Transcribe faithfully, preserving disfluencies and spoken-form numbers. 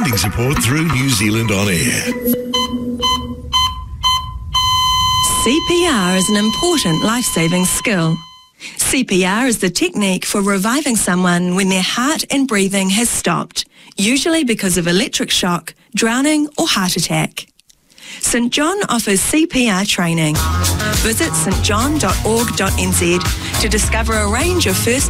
Funding support through New Zealand On Air. C P R is an important life-saving skill. C P R is the technique for reviving someone when their heart and breathing has stopped, usually because of electric shock, drowning or heart attack. St John offers C P R training. Visit st john dot org dot n z to discover a range of first